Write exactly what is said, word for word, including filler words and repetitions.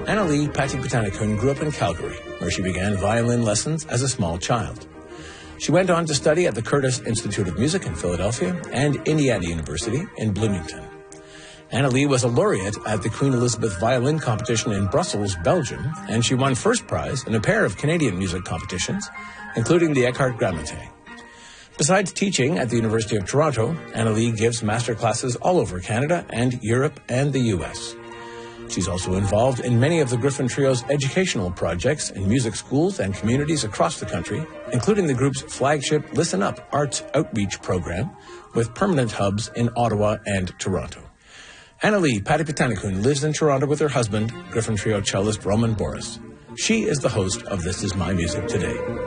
Annalie Patiputanikun grew up in Calgary, where she began violin lessons as a small child. She went on to study at the Curtis Institute of Music in Philadelphia and Indiana University in Bloomington. Annalie was a laureate at the Queen Elizabeth Violin Competition in Brussels, Belgium, and she won first prize in a pair of Canadian music competitions, including the Eckhart Grammonthe. Besides teaching at the University of Toronto, Annalie gives master classes all over Canada and Europe and the U S. She's also involved in many of the Griffin Trio's educational projects in music schools and communities across the country, including the group's flagship Listen Up Arts Outreach program, with permanent hubs in Ottawa and Toronto. Annalie Patiputanikun lives in Toronto with her husband, Griffin Trio cellist Roman Boris. She is the host of This Is My Music Today.